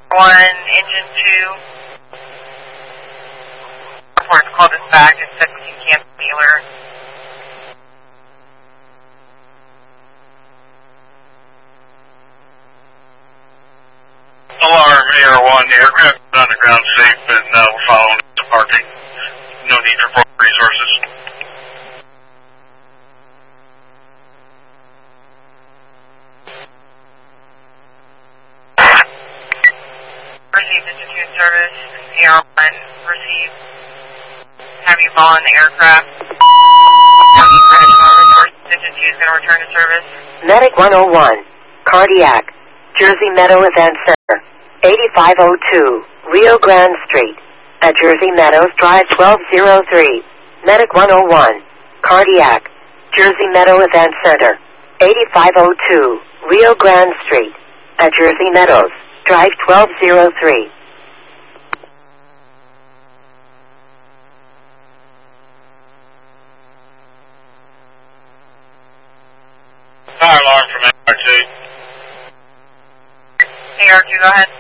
1, engine 2. Reports called us back at 17 Camp Mueller. Alarm, AR1, the aircraft is on the ground safe and we're following the parking. No need for resources. Received Institute service, AR1, received. Have you fall in the aircraft? No need for additional resources. Institute is going to return to service. Medic 101, cardiac, Jersey Meadow Event Center, 8502, Rio Grande Street, at Jersey Meadows Drive 1203. Medic 101, cardiac, Jersey Meadow Event Center, 8502, Rio Grande Street, at Jersey Meadows Drive 1203. Fire alarm from AR2. AR2, go ahead.